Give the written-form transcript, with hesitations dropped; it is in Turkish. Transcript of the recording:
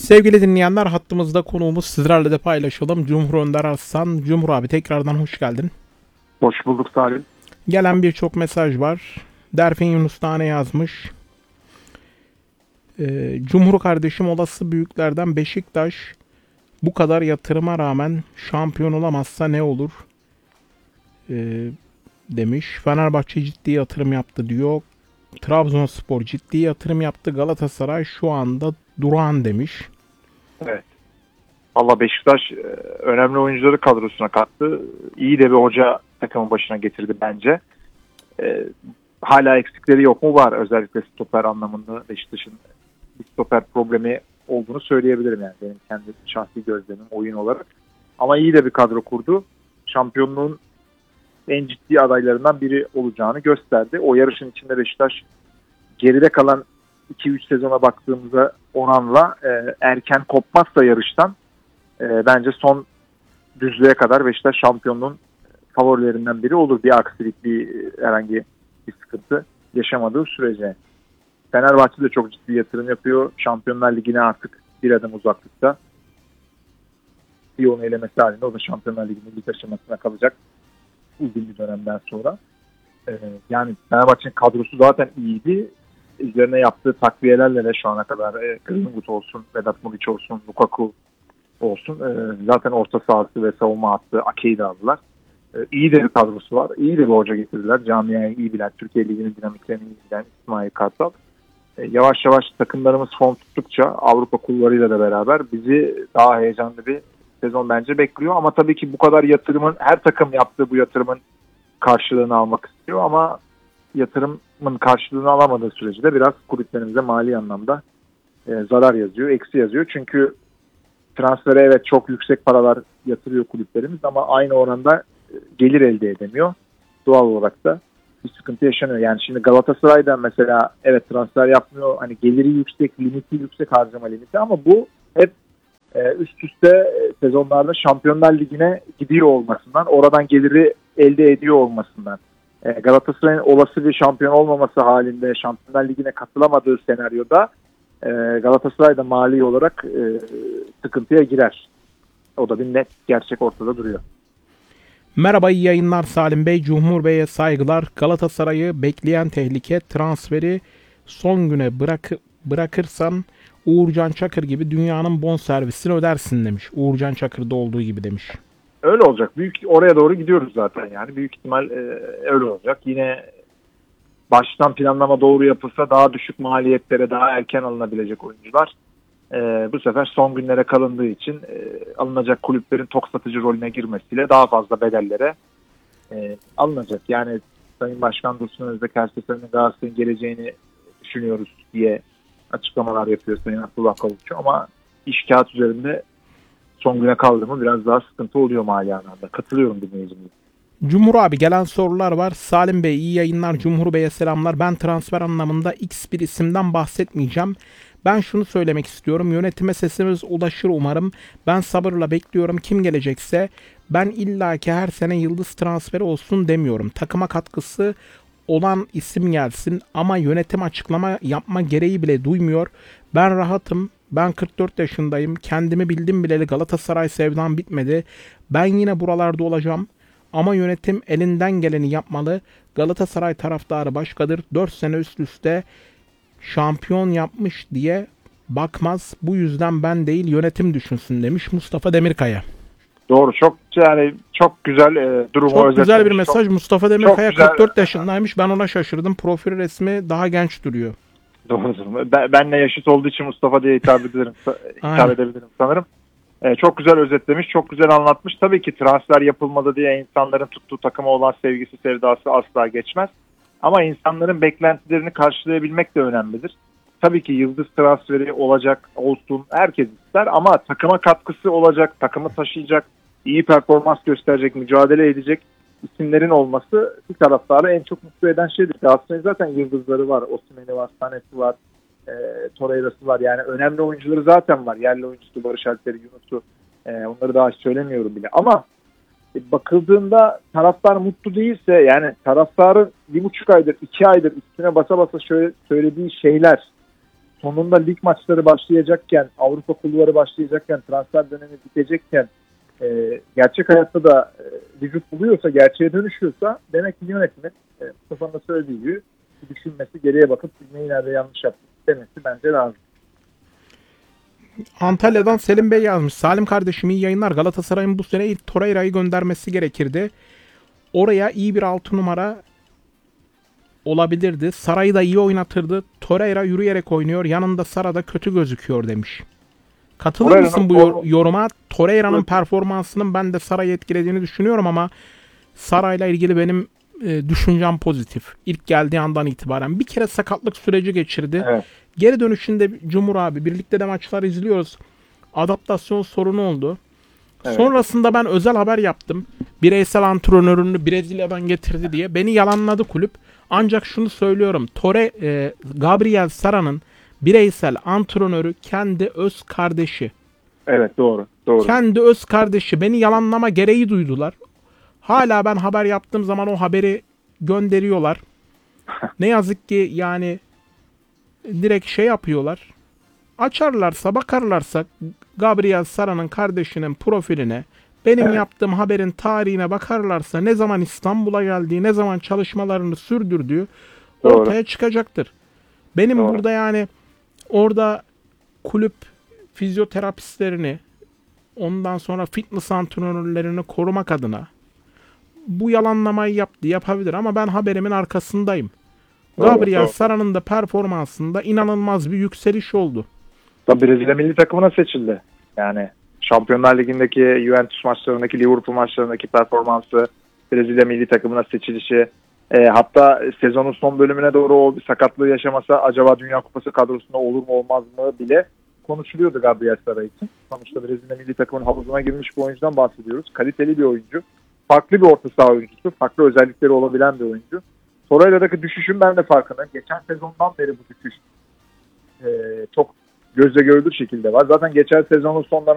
Sevgili dinleyenler, hattımızda konuğumuz, sizlerle de paylaşalım. Cumhur Önder Arslan. Cumhur abi, tekrardan hoş geldin. Hoş bulduk Salim. Gelen birçok mesaj var. Derfin Yunus Tane yazmış. Cumhur kardeşim, olası büyüklerden Beşiktaş bu kadar yatırıma rağmen şampiyon olamazsa ne olur? Demiş. Fenerbahçe ciddi yatırım yaptı diyor. Trabzonspor ciddi yatırım yaptı. Galatasaray şu anda durağan demiş. Evet. Valla Beşiktaş önemli oyuncuları kadrosuna kattı. İyi de bir hoca takımın başına getirdi bence. Hala eksikleri yok mu? Var. Özellikle stoper anlamında Beşiktaş'ın bir stoper problemi olduğunu söyleyebilirim yani. Benim kendi şahsi gözlemim oyun olarak. Ama iyi de bir kadro kurdu. Şampiyonluğun en ciddi adaylarından biri olacağını gösterdi. O yarışın içinde Beşiktaş geride kalan 2-3 sezona baktığımızda oranla erken kopmazsa yarıştan bence son düzlüğe kadar Beşiktaş şampiyonluğun favorilerinden biri olur. Bir aksilik, herhangi bir sıkıntı yaşamadığı sürece. Fenerbahçe de çok ciddi yatırım yapıyor. Şampiyonlar Ligi'ne artık bir adım uzaklıkta. Lyon'u elemesi halinde o da Şampiyonlar Ligi'nin lig aşamasına kalacak uzun bir dönemden sonra. Yani Fenerbahçe'nin kadrosu zaten iyiydi. Üzerine yaptığı takviyelerle de şu ana kadar Greenwood olsun, Vedat Muriç olsun, Lukaku olsun. Zaten orta sahası ve savunma hattı Ake'yi de aldılar. İyi de bir kadrosu var. İyi de bir hoca getirdiler. Camiayı iyi bilen, Türkiye Ligi'nin dinamiklerini iyi bilen İsmail Kartal. Yavaş yavaş takımlarımız form tuttukça Avrupa kulvarıyla da beraber bizi daha heyecanlı bir sezon bence bekliyor. Ama tabii ki bu kadar yatırımın, her takım yaptığı bu yatırımın karşılığını almak istiyor ama yatırımın karşılığını alamadığı sürece de biraz kulüplerimize mali anlamda zarar yazıyor, eksi yazıyor. Çünkü transfere evet çok yüksek paralar yatırıyor kulüplerimiz ama aynı oranda gelir elde edemiyor. Doğal olarak da bir sıkıntı yaşanıyor. Yani şimdi Galatasaray'da mesela evet transfer yapmıyor. Hani geliri yüksek, limiti yüksek, harcama limiti ama bu hep üst üste sezonlarda Şampiyonlar Ligi'ne gidiyor olmasından, oradan geliri elde ediyor olmasından. Galatasaray'ın olası bir şampiyon olmaması halinde Şampiyonlar Ligi'ne katılamadığı senaryoda Galatasaray da mali olarak sıkıntıya girer. O da bir net gerçek ortada duruyor. Merhaba, iyi yayınlar Salim Bey. Cumhur Bey'e saygılar. Galatasaray'ı bekleyen tehlike, transferi son güne bırakırsan Uğurcan Çakır gibi dünyanın bonservisini ödersin demiş. Uğurcan Çakır'da olduğu gibi demiş. Öyle olacak. Oraya doğru gidiyoruz zaten yani. Büyük ihtimal öyle olacak. Yine baştan planlama doğru yapılsa daha düşük maliyetlere daha erken alınabilecek oyuncular. Bu sefer son günlere kalındığı için alınacak kulüplerin tok satıcı rolüne girmesiyle daha fazla bedellere alınacak. Yani Sayın Başkan Dursun Özbek her seferinde Galatasaray'ın geleceğini düşünüyoruz diye açıklamalar yapıyor Sayın Abdullah Kavukçu ama iş kağıt üzerinde son güne kaldı mı biraz daha sıkıntı oluyor mali anlamda. Katılıyorum dinleyicimize. Cumhur abi, gelen sorular var. Salim Bey iyi yayınlar. Cumhur Bey'e selamlar. Ben transfer anlamında X bir isimden bahsetmeyeceğim. Ben şunu söylemek istiyorum. Yönetime sesimiz ulaşır umarım. Ben sabırla bekliyorum. Kim gelecekse ben illaki her sene yıldız transferi olsun demiyorum. Takıma katkısı olan isim gelsin ama yönetim açıklama yapma gereği bile duymuyor. Ben rahatım. Ben 44 yaşındayım. Kendimi bildim bileli Galatasaray sevdam bitmedi. Ben yine buralarda olacağım. Ama yönetim elinden geleni yapmalı. Galatasaray taraftarı başkadır. 4 sene üst üste şampiyon yapmış diye bakmaz. Bu yüzden ben değil yönetim düşünsün demiş Mustafa Demirkaya. Doğru, çok güzel durumu çok özetlemiş. Güzel bir mesaj. Mustafa Demirkaya güzel. 44 yaşındaymış. Ben ona şaşırdım. Profil resmi daha genç duruyor. Doğrudur. Benle yaşıt olduğu için Mustafa diye hitap edebilirim sanırım. Çok güzel özetlemiş, çok güzel anlatmış. Tabii ki transfer yapılmadı diye insanların tuttuğu takıma olan sevgisi, sevdası asla geçmez. Ama insanların beklentilerini karşılayabilmek de önemlidir. Tabii ki yıldız transferi olacak, olsun, herkes ister ama takıma katkısı olacak, takımı taşıyacak, iyi performans gösterecek, mücadele edecek isimlerin olması bir taraftarı en çok mutlu eden şeydir. Galatasaray'ın zaten yıldızları var, Osimhen'i var, Sanet'i var, Torreira'sı var. Yani önemli oyuncuları zaten var. Yerli oyuncusu Barış Alper'i, Yunus'u, onları daha söylemiyorum bile. Ama bakıldığında taraftar mutlu değilse, yani taraftarın 1,5 aydır, 2 aydır üstüne basa basa şöyle söylediği şeyler sonunda lig maçları başlayacakken, Avrupa kulvarı başlayacakken, transfer dönemi bitecekken gerçek hayatta da vücut buluyorsa, gerçeğe dönüşüyorsa demek ki yönetimin Mustafa'nın da söylediği gibi düşünmesi, geriye bakıp neyi nerede yanlış yaptı demesi bence lazım. Antalya'dan Selim Bey yazmış. Salim kardeşim iyi yayınlar. Galatasaray'ın bu sene ilk Torreira'yı göndermesi gerekirdi. Oraya iyi bir 6 numara olabilirdi. Saray'ı da iyi oynatırdı. Torreira yürüyerek oynuyor. Yanında Sara da kötü gözüküyor demiş. Katılır mısın bu yoruma? Torreira'nın performansının ben de Saray'ı etkilediğini düşünüyorum ama Saray'la ilgili benim düşüncem pozitif. İlk geldiği andan itibaren. Bir kere sakatlık süreci geçirdi. Evet. Geri dönüşünde Cumhur abi birlikte de maçlar izliyoruz. Adaptasyon sorunu oldu. Evet. Sonrasında ben özel haber yaptım. Bireysel antrenörünü Brezilya'dan getirdi diye. Beni yalanladı kulüp. Ancak şunu söylüyorum. Gabriel Sara'nın bireysel antrenörü kendi öz kardeşi. Evet, doğru. Kendi öz kardeşi. Beni yalanlama gereği duydular. Hala ben haber yaptığım zaman o haberi gönderiyorlar. Ne yazık ki yani direkt şey yapıyorlar. Açarlarsa, bakarlarsa Gabriel Sara'nın kardeşinin profiline, benim yaptığım haberin tarihine bakarlarsa ne zaman İstanbul'a geldiği, ne zaman çalışmalarını sürdürdüğü ortaya çıkacaktır. Benim burada yani orada kulüp fizyoterapistlerini, ondan sonra fitness antrenörlerini korumak adına bu yalanlamayı yapabilir ama ben haberimin arkasındayım. Gabriel Sara'nın da performansında inanılmaz bir yükseliş oldu. Brezilya milli takımına seçildi. Yani Şampiyonlar Ligi'ndeki Juventus maçlarındaki, Liverpool maçlarındaki performansı, Brezilya milli takımına seçilişi, hatta sezonun son bölümüne doğru o sakatlığı yaşamasa acaba Dünya Kupası kadrosunda olur mu olmaz mı bile konuşuluyordu Gabriel Sara için. Sonuçta Brezilya milli takımının havuzuna girmiş bir oyuncudan bahsediyoruz. Kaliteli bir oyuncu. Farklı bir orta saha oyuncusu. Farklı özellikleri olabilen bir oyuncu. Torreira'daki düşüşün ben de farkındayım. Geçen sezondan beri bu düşüş çok gözle görülür şekilde var. Zaten geçen sezonun sonlarına